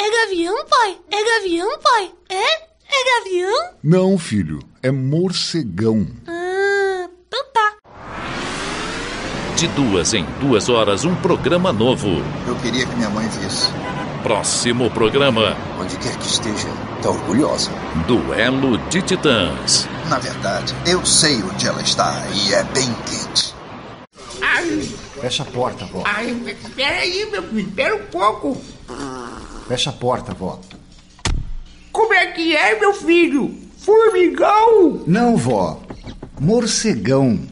É gavião, pai? É gavião, pai? É gavião? Não, filho, é morcegão. Então tá. De 2 em 2 horas, um programa novo. Eu queria que minha mãe visse. Próximo programa. Onde quer que esteja, tá orgulhosa. Duelo de Titãs. Na verdade, eu sei onde ela está e é bem quente. Ai, Fecha a porta, vó. ai, espera aí, meu filho, espera um pouco. Fecha a porta, vó. Como é que é, meu filho? Formigão? Não, vó. Morcegão.